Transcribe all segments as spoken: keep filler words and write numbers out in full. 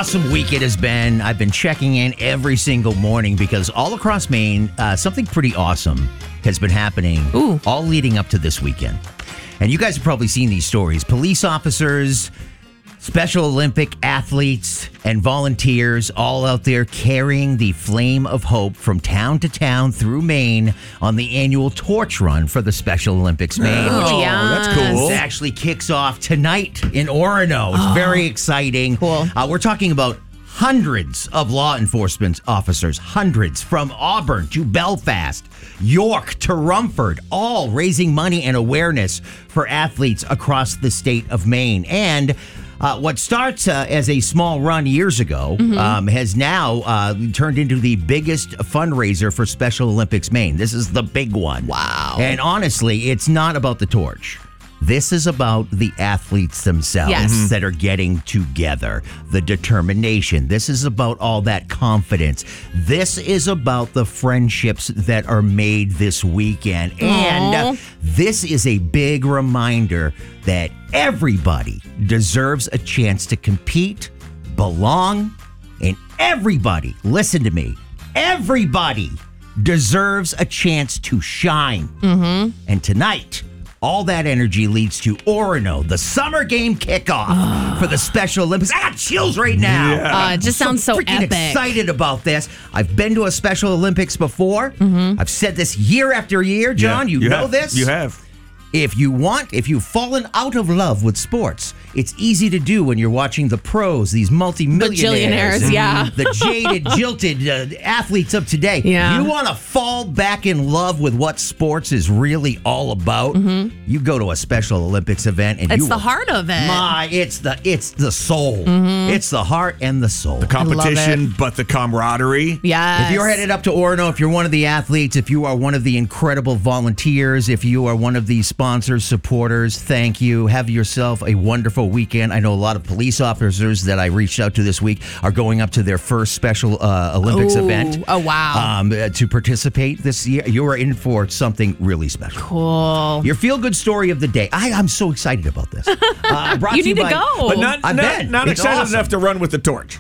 awesome week it has been. I've been checking in every single morning because all across Maine, uh, something pretty awesome has been happening Ooh. all leading up to this weekend. And you guys have probably seen these stories. Police officers, Special Olympic athletes, and volunteers all out there carrying the flame of hope from town to town through Maine on the annual torch run for the Special Olympics Maine. Oh, yeah. That's cool. It actually kicks off tonight in Orono. It's Oh, very exciting. cool. Uh, we're talking about hundreds of law enforcement officers, hundreds from Auburn to Belfast, York to Rumford, all raising money and awareness for athletes across the state of Maine. And Uh, what starts uh, as a small run years ago Mm-hmm. um, has now uh, turned into the biggest fundraiser for Special Olympics Maine. This is the big one. Wow. And honestly, it's not about the torch. This is about the athletes themselves Yes. Mhm. that are getting together, the determination. This is about all that confidence. This is about the friendships that are made this weekend. And uh, this is a big reminder that everybody deserves a chance to compete, belong, and everybody, listen to me, everybody deserves a chance to shine. Mm-hmm. And tonight, all that energy leads to Orono, the summer game kickoff for the Special Olympics. I got chills right now. Uh, it just sounds so freaking epic. excited about this. I've been to a Special Olympics before. Mm-hmm. I've said this year after year. John, Yeah, you, know have. this? You have. If you want, if you've fallen out of love with sports, it's easy to do when you're watching the pros, these multimillionaires, Bajillionaires, and yeah. the jaded, jilted uh, athletes of today. Yeah. You want to fall back in love with what sports is really all about? You go to a Special Olympics event, and It's you the will- heart of it. My, it's the it's the soul. It's the heart and the soul. The competition, but the camaraderie. Yes. If you're headed up to Orono, if you're one of the athletes, if you are one of the incredible volunteers, if you are one of the sponsors, supporters, thank you. Have yourself a wonderful weekend. I know a lot of police officers that I reached out to this week are going up to their first Special uh, Olympics Ooh. event. Oh, wow. Um, uh, to participate this year. You are in for something really special. Cool. Your feel-good story of the day. I, I'm so excited about this. Uh, brought You to need to by- go. But not, I've not, been. not It's excited awesome. enough to run with the torch.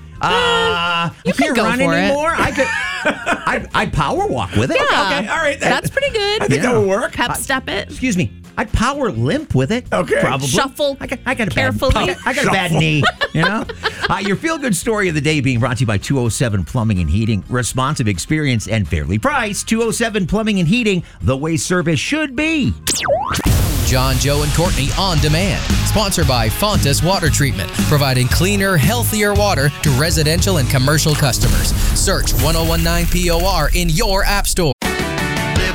Uh, You I could can't go run for it. anymore. I could. I'd, I'd power walk with it. Yeah. Okay, all right. That's pretty good. I think that will work. Pep step it. Excuse me. I'd power limp with it. Okay. Probably. Shuffle I got, I got a carefully. Bad, I got a bad knee. You know. Uh, your feel good story of the day being brought to you by two oh seven Plumbing and Heating, responsive experience and fairly priced. two oh seven Plumbing and Heating, the way service should be. John, Joe, and Courtney on demand. Sponsored by Fontas Water Treatment, providing cleaner, healthier water to residential and commercial customers. Search ten nineteen P O R in your app store.